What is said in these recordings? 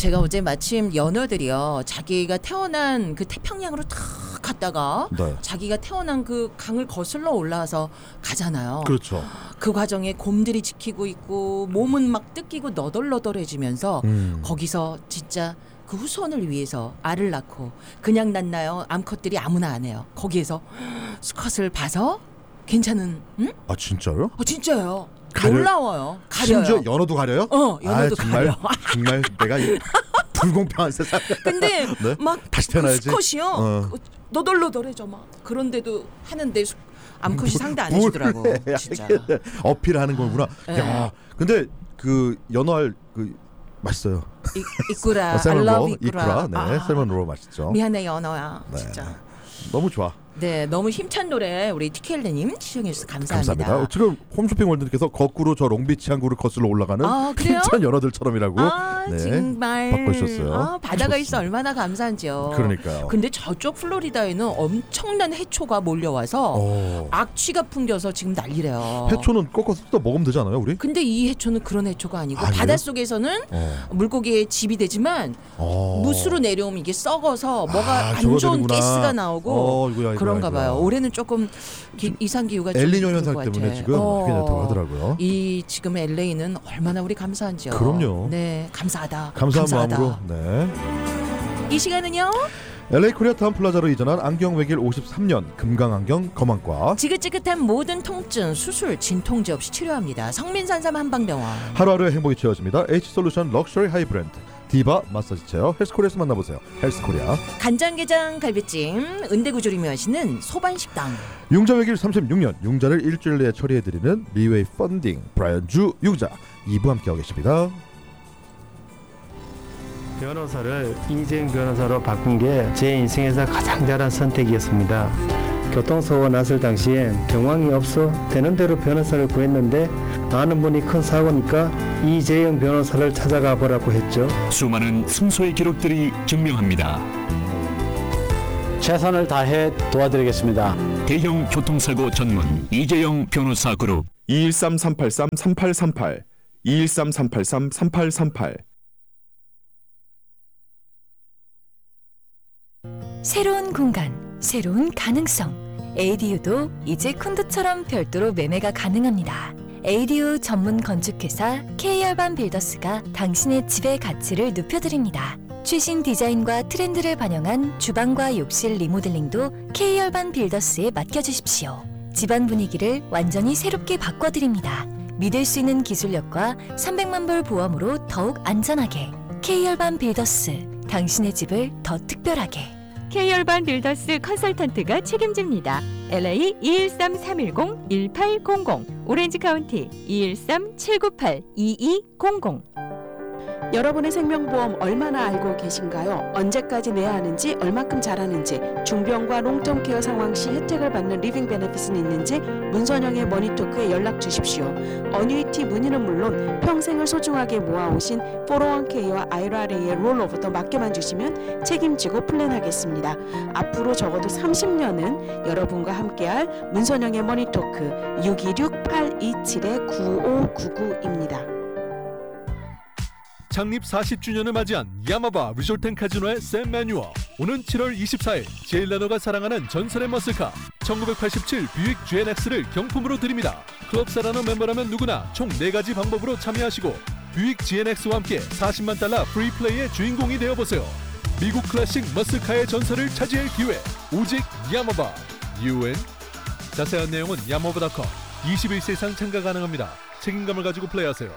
제가 어제 마침 연어들이요. 자기가 태어난 그 태평양으로 탁 갔다가 네. 자기가 태어난 그 강을 거슬러 올라와서 가잖아요. 그렇죠. 그 과정에 곰들이 지키고 있고 몸은 막 뜯기고 너덜너덜해지면서 거기서 진짜 그 후손을 위해서 알을 낳고 그냥 낳나요? 암컷들이 아무나 안 해요. 거기에서 수컷을 봐서 괜찮은 응? 아 진짜요? 진짜요. 가려... 놀라워요. 가려요. 심지어 연어도 가려요? 연어도 정말, 가려. 정말 내가 불공평한 세상. 근데 네? 막 다시 태어나야지. 그 수컷이요. 너덜너덜해져 막. 그런데도 하는데 암컷이 상대 안 해주더라고. 진짜. 어필하는 거구나. 네. 야, 근데 그 연어알 그 맛있어요. 이꾸라. I love 이꾸라. 네, 셀먼 로로 맛있죠. 미안해 연어야. 네. 진짜. 너무 좋아. 네, 너무 힘찬 노래 우리 티켈레님 시청해 주셔서 감사합니다. 지금 홈쇼핑 월드님께서 거꾸로 저 롱비치 항구를 거슬러 올라가는 힘찬 연어들처럼이라고 네, 정말 바꿔주셨어요. 바다가 있어 얼마나 감사한지요. 그러니까요. 근데 저쪽 플로리다에는 엄청난 해초가 몰려와서 악취가 풍겨서 지금 난리래요. 해초는 꺾어서 뜯어 먹으면 되지 않아요, 우리? 근데 이 해초는 그런 해초가 아니고 아니에요? 바닷속에서는 물고기의 집이 되지만 무수로 내려오면 이게 썩어서 뭐가 안 좋은 되는구나. 가스가 나오고 이거야, 그런가 봐요. 올해는 조금 이상 기후가 좀 엘니뇨 있는 현상 것 때문에 같아. 지금 그렇게 됐다고 하더라고요. 이 지금 LA는 얼마나 우리 감사한지요. 그럼요. 네, 감사하다. 감사한 감사하다. 마음으로. 네. 이 시간은요. LA 코리아타운 플라자로 이전한 안경 외길 53년 금강안경 검안과 지긋지긋한 모든 통증, 수술, 진통제 없이 치료합니다. 성민산삼 한방병원. 하루하루의 행복이 채워집니다. H솔루션 럭셔리 하이브랜드 디바 마사지 체어 헬스코리아에서 만나보세요. 헬스코리아. 간장게장 갈비찜 은대구조림이 하시는 소반식당. 융자 외길 36년 융자를 일주일 내에 처리해드리는 리웨이 펀딩 브라이언주 융자 2부 함께하고 계십니다. 변호사를 이재용 변호사로 바꾼 게 제 인생에서 가장 잘한 선택이었습니다. 교통사고 났을 당시엔 경황이 없어 되는 대로 변호사를 구했는데 아는 분이 큰 사고니까 이재용 변호사를 찾아가 보라고 했죠. 수많은 승소의 기록들이 증명합니다. 최선을 다해 도와드리겠습니다. 대형 교통사고 전문 이재용 변호사 그룹 213-383-3838 213-383-3838 새로운 공간, 새로운 가능성. ADU도 이제 콘도처럼 별도로 매매가 가능합니다. ADU 전문 건축회사 K열반 빌더스가 당신의 집의 가치를 높여드립니다. 최신 디자인과 트렌드를 반영한 주방과 욕실 리모델링도 K열반 빌더스에 맡겨주십시오. 집안 분위기를 완전히 새롭게 바꿔드립니다. 믿을 수 있는 기술력과 300만 불 보험으로 더욱 안전하게. K열반 빌더스, 당신의 집을 더 특별하게. K열반 빌더스 컨설턴트가 책임집니다. LA 213-310-1800 오렌지 카운티 213-798-2200. 여러분의 생명보험 얼마나 알고 계신가요? 언제까지 내야 하는지, 얼마큼 잘하는지, 중병과 롱텀 케어 상황 시 혜택을 받는 리빙 베네핏은 있는지 문선영의 머니토크에 연락 주십시오. 어뉴이티 문의는 물론 평생을 소중하게 모아오신 401k와 IRA의 롤오버도 맡겨만 주시면 책임지고 플랜하겠습니다. 앞으로 적어도 30년은 여러분과 함께할 문선영의 머니토크 626-827-9599입니다. 창립 40주년을 맞이한 야마바 리조트앤카지노의 샘 매뉴어. 오는 7월 24일 제일라너가 사랑하는 전설의 머슬카 1987 뷰익 GNX를 경품으로 드립니다. 클럽사라너 멤버라면 누구나 총 4가지 방법으로 참여하시고 뷰익 GNX와 함께 40만 달러 프리플레이의 주인공이 되어보세요. 미국 클래식 머슬카의 전설을 차지할 기회, 오직 야마바 UN. 자세한 내용은 야마바.com. 21세 이상 참가 가능합니다. 책임감을 가지고 플레이하세요.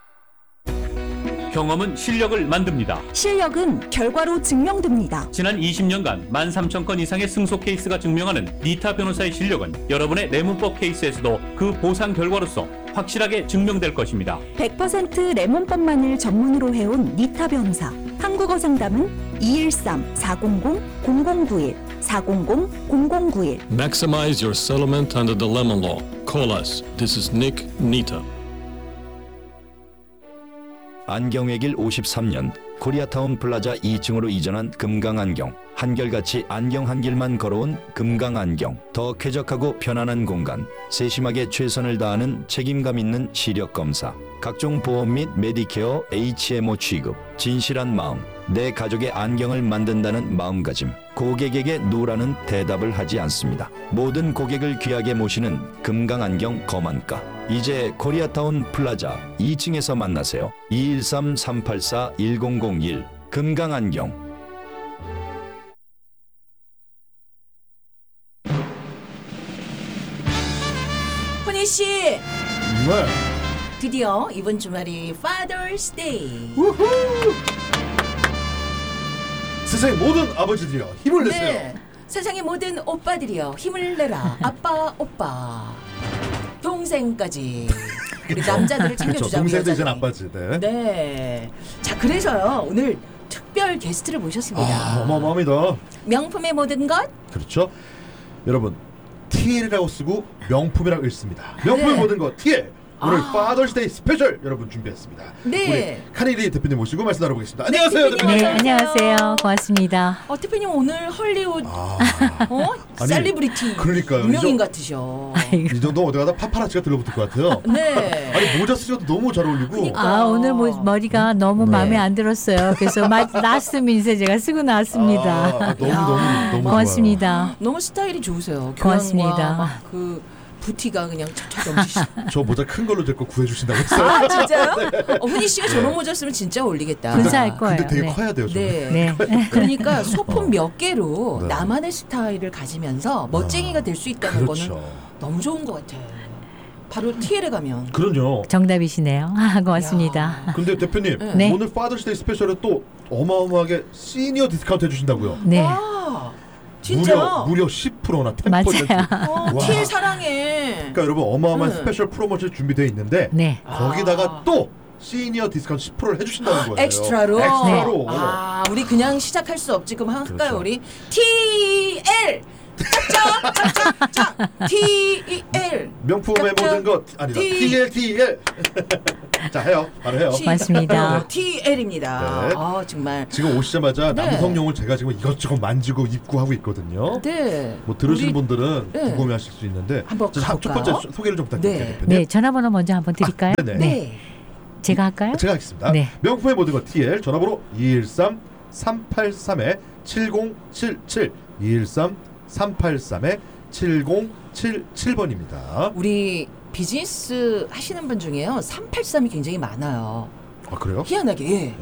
경험은 실력을 만듭니다. 실력은 결과로 증명됩니다. 지난 20년간 13,000건 이상의 승소 케이스가 증명하는 니타 변호사의 실력은 여러분의 내문법 케이스에서도 그 보상 결과로서 확실하게 증명될 것입니다. 100% 레몬법만을 전문으로 해온 니타 변호사. 한국어 상담은 213-400-0091 400-0091. Maximize your settlement under the lemon law. Call us. This is Nick Nita. 안경의 길 53년 코리아타운 플라자 2층으로 이전한 금강안경. 한결같이 안경 한 길만 걸어온 금강안경. 더 쾌적하고 편안한 공간. 세심하게 최선을 다하는 책임감 있는 시력 검사. 각종 보험 및 메디케어 HMO 취급. 진실한 마음. 내 가족의 안경을 만든다는 마음가짐. 고객에게 누라는 대답을 하지 않습니다. 모든 고객을 귀하게 모시는 금강안경 거만가. 이제 코리아타운 플라자 2층에서 만나세요. 213-384-1001 금강안경. 훈이 씨, 네. 드디어 이번 주말이 Father's Day. 우후! 세상의 모든 아버지들이여 힘을 내세요. 네, 세상의 모든 오빠들이여 힘을 내라. 아빠, 오빠, 동생까지. 우리 남자들을 챙겨주자고. 동생도 이제 아빠지. 네. 네. 자, 그래서요 오늘 특별 게스트를 모셨습니다. 어마어마합니다. 명품의 모든 것. 그렇죠. 여러분 TL이라고 쓰고 명품이라고 읽습니다. 명품의 네. 모든 것 TL. 오늘 파더스데이 스페셜 여러분 준비했습니다. 네. 우리 카닐리 대표님 모시고 말씀 나눠보겠습니다. 안녕하세요, 대표님. 네, 안녕하세요. 고맙습니다. 대표님 오늘 헐리우드 셀리브리티 그러니까요. 유명인 같으셔. 이 정도 어디 가다 파파라치가 들러붙을 것 같아요. 네. 아니 모자 쓰셔도 너무 잘 어울리고. 그러니까. 오늘 머리가 너무 마음에 안 들었어요. 그래서 라스트 민세 제가 쓰고 나왔습니다. 너무 고맙습니다. 좋아요. 너무 스타일이 좋으세요. 고맙습니다. 그 부티가 그냥 척척 넘치시죠. 저 모자 큰 걸로 제 거 구해주신다고 했어요. 아 진짜요? 네. 훈이 씨가 저런 모자 쓰면 진짜 어울리겠다. 군사할 거예요. 근데 되게 커야 돼요. 네. 그러니까 소품 몇 개로 나만의 스타일을 가지면서 멋쟁이가 될 수 있다는 거는 너무 좋은 것 같아요. 바로 TL에 가면. 그럼요. 정답이시네요. 고맙습니다. 근데 대표님 네. 오늘 파더스데이 스페셜에 또 어마어마하게 시니어 디스카운트 해주신다고요. 네. 진짜? 무려 10%나 10%. 맞아요. TL 사랑해. 그러니까 여러분 어마어마한 스페셜 프로모션이 준비되어 있는데 네. 거기다가 또 시니어 디스카운트 10%를 해주신다는 거예요. 엑스트라로. 엑스트라로. 우리 그냥 시작할 수 없지. 그럼 할까요 그렇죠. 우리 TL. 짝짝짝짝 TL. 명품의 모든 것 아니다. TL. 자 해요. 바로 해요. 맞습니다. TL입니다. 네. 정말. 지금 오시자마자 네. 남성용을 제가 지금 이것저것 만지고 입고 하고 있거든요. 네. 뭐 들으시는 분들은 궁금해하실 수 있는데 한번 첫 번째 소개를 좀 부탁드릴게요. 네. 대표님. 네, 전화번호 먼저 한번 드릴까요? 네. 제가 할까요? 제가 하겠습니다. 네. 명품의 모든 것 TL 전화번호 213-383-7077 213-383-7077번입니다. 우리 비즈니스 하시는 분 중에요 383이 굉장히 많아요. 아 그래요? 희한하게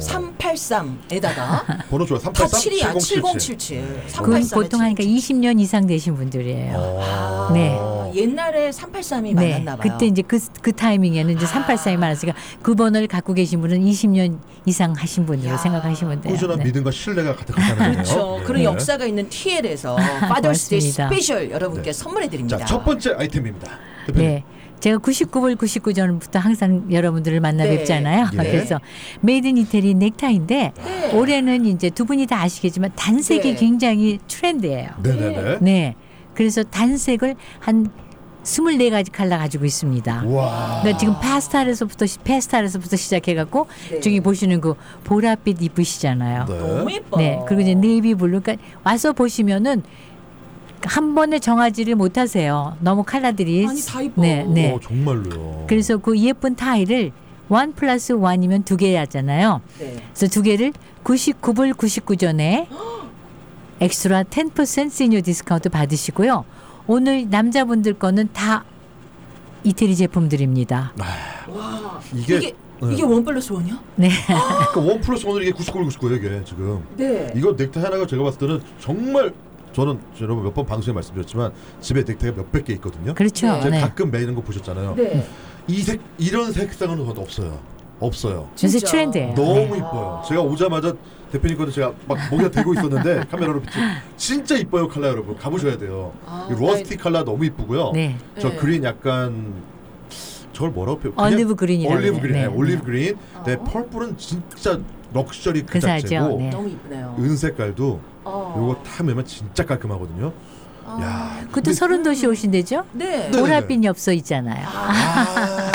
383에다가 번호 좋아요. 383 7077. 그건 보통 하니까 20년 이상 되신 분들이에요. 네. 옛날에 383이 네. 많았나 봐요. 그때 이제 그 타이밍에는 이제 383이 많았으니까 그 번호를 갖고 계신 분은 20년 이상 하신 분으로 생각하시면 돼요. 꾸준한 네. 믿음과 신뢰가 가득하다는 거예요. 그렇죠. 그런 역사가 있는 TL에서 Father's Day 고맙습니다. 스페셜 여러분께 선물해 드립니다. 자, 첫 번째 아이템입니다. 대표님. 네. 제가 99불 99전부터 항상 여러분들을 만나 네. 뵙잖아요. 예. 그래서 메이드 인 이태리 넥타이인데 네. 올해는 이제 두 분이 다 아시겠지만 단색이 네. 굉장히 트렌드예요. 네네네. 네. 그래서 단색을 한 24가지 컬러 가지고 있습니다. 와. 그러니까 지금 페스탈에서부터 시작해갖고 네. 저기 보시는 그 보랏빛 이쁘시잖아요. 너무 예뻐. 네. 그리고 이제 네이비 블루. 그러니까 와서 보시면은 한 번에 정하지를 못하세요. 너무 컬러들이. 아니 다 예뻐. 네. 정말로요. 그래서 그 예쁜 타일을 1+1이면 2개 하잖아요. 네. 그래서 2개를 99불 99전에 엑스트라 10% 시니어 디스카운트 받으시고요. 오늘 남자분들 거는 다 이태리 제품들입니다. 와. 이게 이게 원 플러스 원이야? 네. 그러니까 원 플러스 원은 이게 99불 99예요 이게 지금. 네. 이거 넥타이 하나가 제가 봤을 때는 정말 저는 여러분 몇 번 방송에 말씀드렸지만 집에 넥타이가 몇백 개 있거든요. 그렇죠. 제가 네. 가끔 매는 거 보셨잖아요. 네. 이런 색상은 없어요. 요새 트렌드예요. 너무 네. 이뻐요. 제가 오자마자 대표님 거는 제가 막 목에 대고 있었는데 카메라로 비치 진짜 이뻐요 컬러 여러분 가보셔야 돼요. 이 러스티 컬러 너무 이쁘고요. 네. 저 네. 그린 약간 저걸 뭐라고 표현? 올리브 그린이라고 올리브 그린, 네. 올리브 그린. 네, 펄플은 진짜 럭셔리 그 근사하죠. 자체고 네. 너무 이쁘네요. 은 색깔도 요거 다 매면 진짜 깔끔하거든요. 야, 그것도 서른도시 오신대죠? 네. 보랏빛 엽서 있잖아요.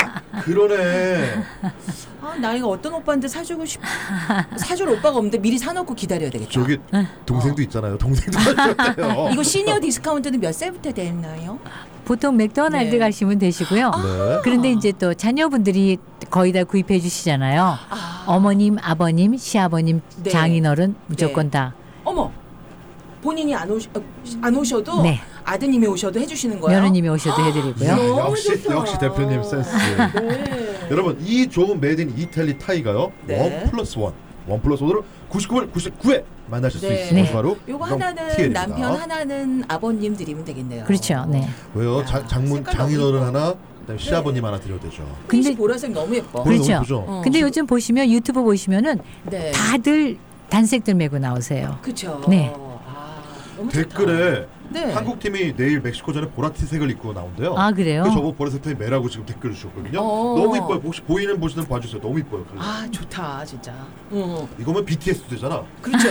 그러네. 아, 나 이거 어떤 오빠한테 사줄 오빠가 없는데 미리 사놓고 기다려야 되겠다. 저기 동생도 있잖아요. 동생도 사줘야 돼요. 이거 시니어 디스카운트는 몇 살부터 되나요? 보통 맥도날드 네. 가시면 되시고요. 네. 그런데 이제 또 자녀분들이 거의 다 구입해 주시잖아요. 어머님, 아버님, 시아버님, 네. 장인어른 무조건 네. 다. 어머, 본인이 안 오셔도 네. 아드님이 오셔도 해주시는 거예요? 며느님이 오셔도 해드리고요. 너무 좋다. 역시 대표님 센스. 네. 여러분 이 좋은 메이드 인 이탈리 타이가요. 네. 1+1. 1+1으로 99불 99에 만나실 수 네. 있습니다. 네. 바로 요거 하나는 TL입니다. 남편, 하나는 아버님 드리면 되겠네요. 그렇죠. 네. 왜요? 장문 색깔 너무 장인어른 예뻐. 하나, 그다음에 시아버님 하나 드려도 되죠. 근데 보라색 너무 예뻐. 보라 그렇죠. 너무 예쁘죠? 근데 요즘 보시면 유튜브 보시면은 네. 다들 단색들 메고 나오세요. 그렇죠. 네. 너무 댓글에 좋다. 네. 한국 팀이 내일 멕시코전에 보라색을 입고 나온대요. 아, 그래요? 그래서 저거 보라색 타이 매라고 지금 댓글 주셨거든요. 너무 이뻐요. 혹시 보시는 봐주세요. 너무 이뻐요. 아 좋다 진짜. 이거면 BTS 되잖아. 그렇죠.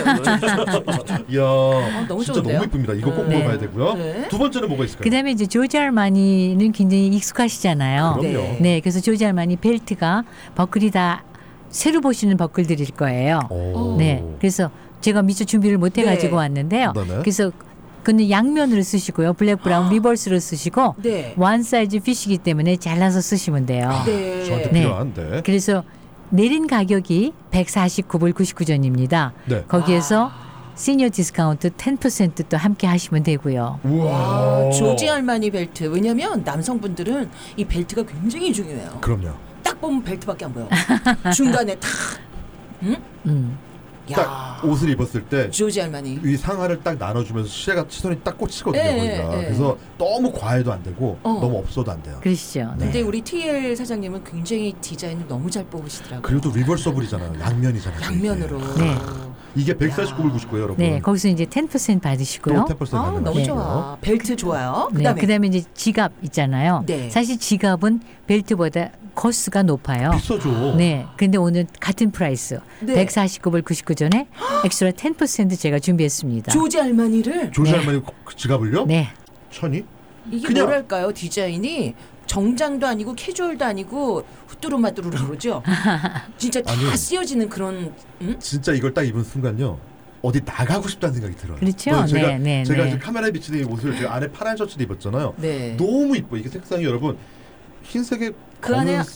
이야, 너무 진짜 좋은데요? 너무 이쁩니다. 이거 꼭 네. 먹어봐야 되고요. 네. 두 번째는 뭐가 있을까요? 그다음에 이제 조지 알마니는 굉장히 익숙하시잖아요. 그럼요. 네, 그래서 조지 알마니 벨트가 버클이 다 새로 보시는 버클들일 거예요. 오. 네, 그래서 제가 미처 준비를 못 해가지고 네. 왔는데요. 네네. 그래서 그는 양면으로 쓰시고요, 블랙 브라운 리버스로 쓰시고 네. 원 사이즈 핏이기 때문에 잘라서 쓰시면 돼요. 네. 저한테 네. 필요한데. 그래서 내린 가격이 149불 99전입니다. 네. 거기에서 시니어 디스카운트 10% 또 함께 하시면 되고요. 우와. 조지 알마니 벨트. 왜냐면 남성분들은 이 벨트가 굉장히 중요해요. 그럼요. 딱 보면 벨트밖에 안 보여. 중간에 탁. 응? 딱 옷을 입었을 때 조지 알마니. 이 상하를 딱 나눠주면서 시선이 딱 꽂히거든요. 네, 거기가. 네. 그래서 너무 과해도 안 되고 너무 없어도 안 돼요. 그러시죠. 네. 근데 우리 TL 사장님은 굉장히 디자인을 너무 잘 뽑으시더라고요. 그래도 리버서블이잖아요. 양면이잖아요. 양면으로. 네. 이게 149불 99예요, 여러분. 네, 거기서 이제 10% 받으시고요. 또 10% 아, 받는 너무 거죠. 좋아. 벨트 좋아요. 네, 그다음에 그다음에 이제 지갑 있잖아요. 네. 사실 지갑은 벨트보다 코스가 높아요. 비싸죠. 네, 근데 오늘 같은 프라이스 네. 149불 99전에 엑스트라 10% 제가 준비했습니다. 조지 알마니를 조지 네. 할머니 그 지갑을요? 네, 천이? 이게 그냥- 뭐랄까요? 디자인이 정장도 아니고 캐주얼도 아니고 후뚜루마뚜루라 그러죠. 진짜 다 아니. 쓰여지는 그런. 응? 진짜 이걸 딱 입은 순간요. 어디 나가고 싶다는 생각이 들어요. 그렇죠. 제가 네, 제가 네. 이제 카메라에 비치는 이 옷을 제가 안에 파란 셔츠를 입었잖아요. 네. 너무 이뻐. 이게 색상이 여러분 흰색에 그 안에 검은